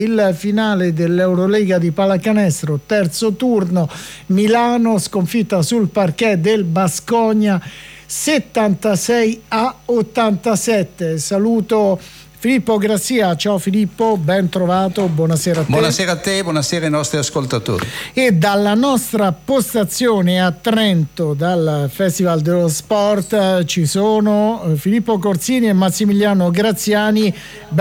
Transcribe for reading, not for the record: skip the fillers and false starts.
Il finale dell'Eurolega di pallacanestro, terzo turno, Milano sconfitta sul parquet del Baskonia 76-87. Saluto Filippo Grazia. Ciao Filippo, ben trovato, buonasera a te. Buonasera a te, buonasera ai nostri ascoltatori. E dalla nostra postazione a Trento, dal Festival dello Sport, ci sono Filippo Corsini e Massimiliano Graziani.